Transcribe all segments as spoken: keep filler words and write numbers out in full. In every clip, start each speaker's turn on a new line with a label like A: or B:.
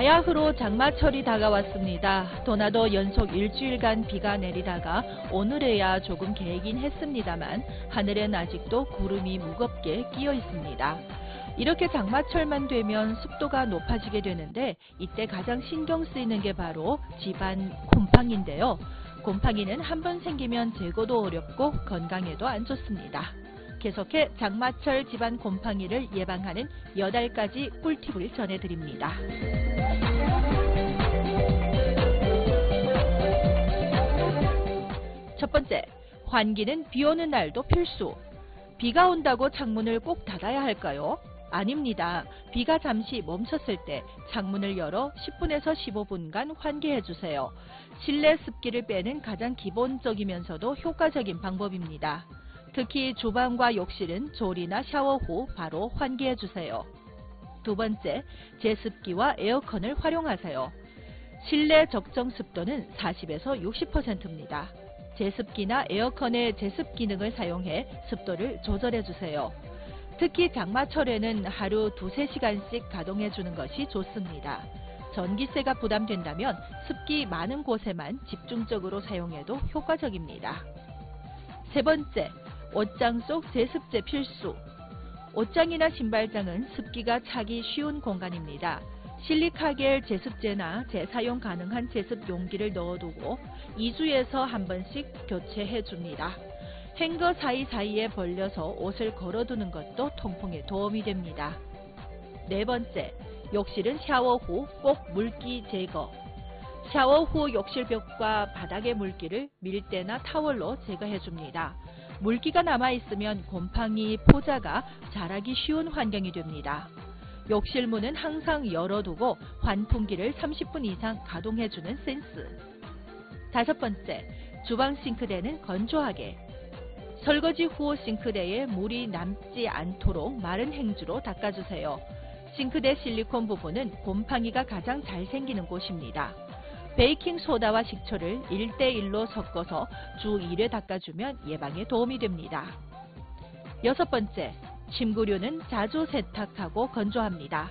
A: 바야흐로 장마철이 다가왔습니다. 더나더 연속 일주일간 비가 내리다가 오늘에야 조금 개긴 했습니다만 하늘엔 아직도 구름이 무겁게 끼어 있습니다. 이렇게 장마철만 되면 습도가 높아지게 되는데 이때 가장 신경 쓰이는 게 바로 집안 곰팡이인데요. 곰팡이는 한번 생기면 제거도 어렵고 건강에도 안 좋습니다. 계속해 장마철 집안 곰팡이를 예방하는 여덟 가지 꿀팁을 전해드립니다. 첫 번째, 환기는 비 오는 날도 필수. 비가 온다고 창문을 꼭 닫아야 할까요? 아닙니다. 비가 잠시 멈췄을 때 창문을 열어 십 분에서 십오 분간 환기해주세요. 실내 습기를 빼는 가장 기본적이면서도 효과적인 방법입니다. 특히 주방과 욕실은 조리나 샤워 후 바로 환기해주세요. 두 번째, 제습기와 에어컨을 활용하세요. 실내 적정 습도는 사십에서 육십 퍼센트입니다. 제습기나 에어컨의 제습 기능을 사용해 습도를 조절해주세요. 특히 장마철에는 하루 두세 시간씩 가동해주는 것이 좋습니다. 전기세가 부담된다면 습기 많은 곳에만 집중적으로 사용해도 효과적입니다. 세 번째, 옷장 속 제습제 필수. 옷장이나 신발장은 습기가 차기 쉬운 공간입니다. 실리카겔 제습제나 재사용 가능한 제습 용기를 넣어두고 이 주에서 한 번씩 교체해줍니다. 행거 사이사이에 벌려서 옷을 걸어두는 것도 통풍에 도움이 됩니다. 네 번째, 욕실은 샤워 후 꼭 물기 제거. 샤워 후 욕실벽과 바닥의 물기를 밀대나 타월로 제거해줍니다. 물기가 남아있으면 곰팡이, 포자가 자라기 쉬운 환경이 됩니다. 욕실 문은 항상 열어두고 환풍기를 삼십 분 이상 가동해주는 센스. 다섯 번째, 주방 싱크대는 건조하게. 설거지 후 싱크대에 물이 남지 않도록 마른 행주로 닦아주세요. 싱크대 실리콘 부분은 곰팡이가 가장 잘 생기는 곳입니다. 베이킹소다와 식초를 일 대 일로 섞어서 주 일 회 닦아주면 예방에 도움이 됩니다. 여섯 번째, 침구류는 자주 세탁하고 건조합니다.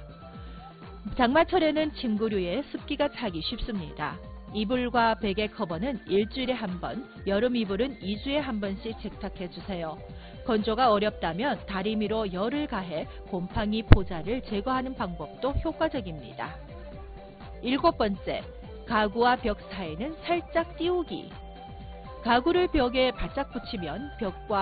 A: 장마철에는 침구류에 습기가 차기 쉽습니다. 이불과 베개 커버는 일주일에 한 번, 여름 이불은 이 주에 한 번씩 세탁해주세요. 건조가 어렵다면 다리미로 열을 가해 곰팡이 포자를 제거하는 방법도 효과적입니다. 일곱 번째, 가구와 벽 사이는 살짝 띄우기. 가구를 벽에 바짝 붙이면 벽과